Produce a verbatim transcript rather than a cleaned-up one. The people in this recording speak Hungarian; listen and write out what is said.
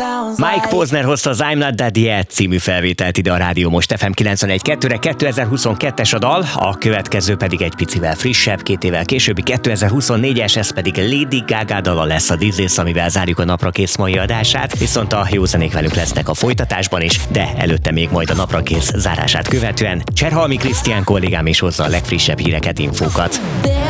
Mike Posner hozta az I'm Not Dead Yet című felvételt ide a Rádió Most ef em kilencvenegy kettőre, kétezer-huszonkettes a dal, a következő pedig egy picivel frissebb, két évvel későbbi kétezer-huszonnégyes, ez pedig Lady Gaga dala lesz, a This Is, amivel zárjuk a Napra Kész mai adását, viszont a jó zenék velük lesznek a folytatásban is, de előtte még majd a Napra Kész zárását követően Cserhalmi Krisztián kollégám is hozza a legfrissebb híreket, infókat.